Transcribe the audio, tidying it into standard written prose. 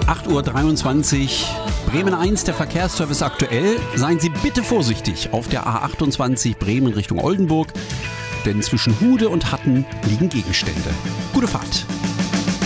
8:23 Uhr, Bremen 1, der Verkehrsservice aktuell. Seien Sie bitte vorsichtig auf der A28 Bremen Richtung Oldenburg, denn zwischen Hude und Hatten liegen Gegenstände. Gute Fahrt!